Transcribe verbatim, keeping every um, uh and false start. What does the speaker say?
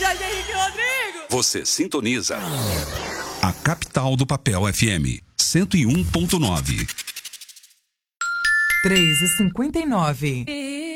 Jorge Henrique Rodrigo. Você sintoniza a capital do papel F M, cento e um ponto nove. três e cinquenta e nove.